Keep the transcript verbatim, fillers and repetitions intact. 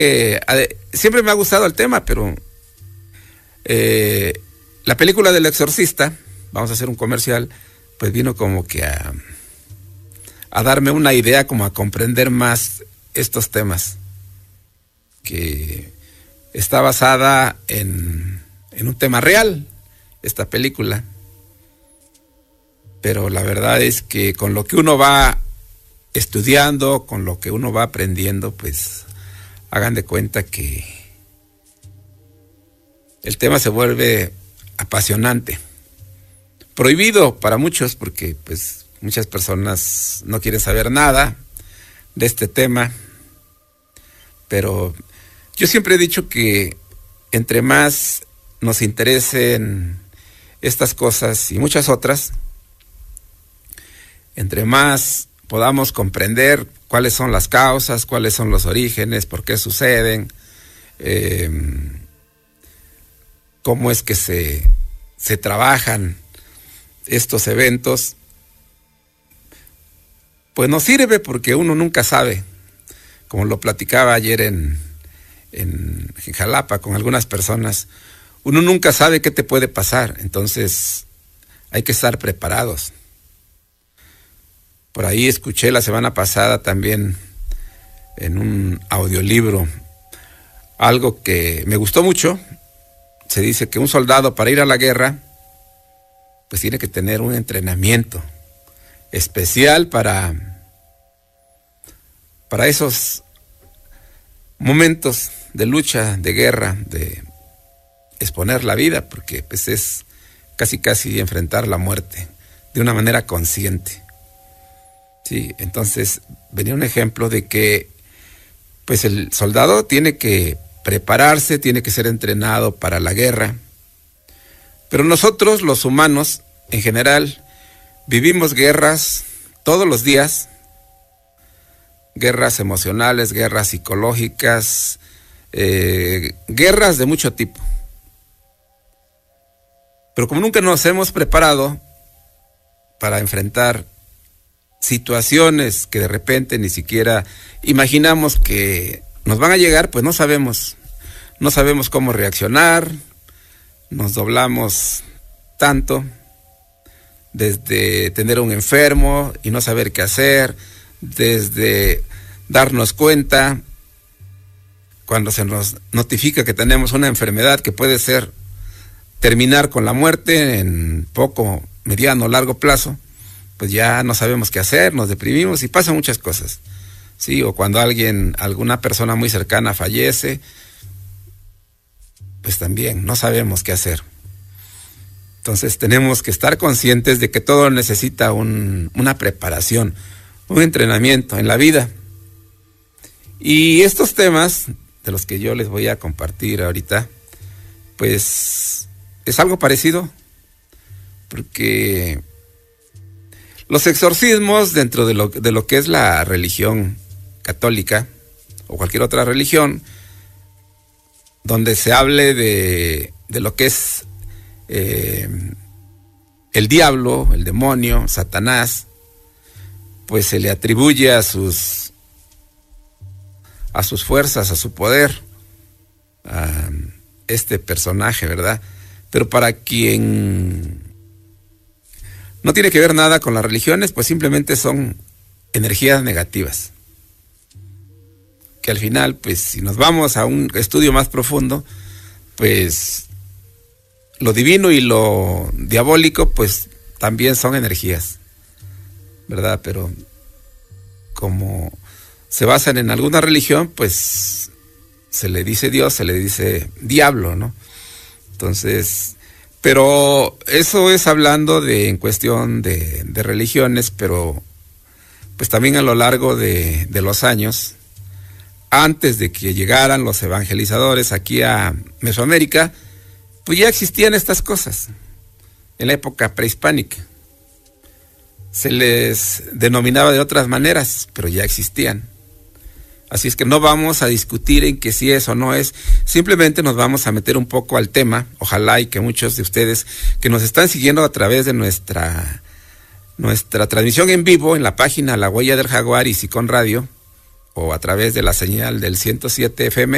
Eh, siempre me ha gustado el tema, pero eh, la película del Exorcista, vamos a hacer un comercial, pues vino como que a, a darme una idea, como a comprender más estos temas, que está basada en, en un tema real, esta película, pero la verdad es que con lo que uno va estudiando, con lo que uno va aprendiendo, pues hagan de cuenta que el tema se vuelve apasionante. Prohibido para muchos porque pues muchas personas no quieren saber nada de este tema, pero yo siempre he dicho que entre más nos interesen estas cosas y muchas otras, entre más podamos comprender cuáles son las causas, cuáles son los orígenes, por qué suceden, eh, cómo es que se, se trabajan estos eventos, pues nos sirve porque uno nunca sabe, como lo platicaba ayer en, en, en Jalapa con algunas personas, uno nunca sabe qué te puede pasar, entonces hay que estar preparados. Por ahí escuché la semana pasada también en un audiolibro algo que me gustó mucho. Se dice que un soldado para ir a la guerra pues tiene que tener un entrenamiento especial para, para esos momentos de lucha, de guerra, de exponer la vida, porque pues es casi casi enfrentar la muerte de una manera consciente. Sí, entonces venía un ejemplo de que pues el soldado tiene que prepararse, tiene que ser entrenado para la guerra, pero nosotros los humanos en general vivimos guerras todos los días, guerras emocionales, guerras psicológicas, eh, guerras de mucho tipo, pero como nunca nos hemos preparado para enfrentar situaciones que de repente ni siquiera imaginamos que nos van a llegar, pues no sabemos, no sabemos cómo reaccionar, nos doblamos tanto, desde tener un enfermo y no saber qué hacer, desde darnos cuenta cuando se nos notifica que tenemos una enfermedad que puede ser terminar con la muerte en poco, mediano o largo plazo, pues ya no sabemos qué hacer, nos deprimimos y pasan muchas cosas, sí, o cuando alguien, alguna persona muy cercana fallece, pues también no sabemos qué hacer. Entonces tenemos que estar conscientes de que todo necesita un, una preparación, un entrenamiento en la vida. Y estos temas de los que yo les voy a compartir ahorita, pues es algo parecido, porque los exorcismos dentro de lo, de lo que es la religión católica o cualquier otra religión, donde se hable de, de lo que es eh, el diablo, el demonio, Satanás, pues se le atribuye a sus, a sus fuerzas, a su poder, a este personaje, ¿verdad? Pero para quien no tiene que ver nada con las religiones, pues simplemente son energías negativas. Que al final, pues si nos vamos a un estudio más profundo, pues lo divino y lo diabólico, pues también son energías, ¿verdad? Pero como se basan en alguna religión, pues se le dice Dios, se le dice diablo, ¿no? Entonces, pero eso es hablando de en cuestión de, de religiones, pero pues también a lo largo de, de los años, antes de que llegaran los evangelizadores aquí a Mesoamérica, pues ya existían estas cosas, en la época prehispánica. Se les denominaba de otras maneras, pero ya existían. Así es que no vamos a discutir en que si es o no es, simplemente nos vamos a meter un poco al tema, ojalá y que muchos de ustedes que nos están siguiendo a través de nuestra, nuestra transmisión en vivo en la página La Huella del Jaguar y Sicón Radio, o a través de la señal del ciento siete F M,